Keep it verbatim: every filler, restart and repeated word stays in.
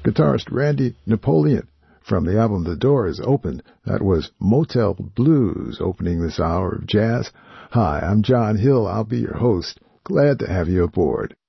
guitarist Randy Napoleon. From the album The Doors Open, that was Motel Blues opening this hour of jazz. Hi, I'm John Hill. I'll be your host. Glad to have you aboard.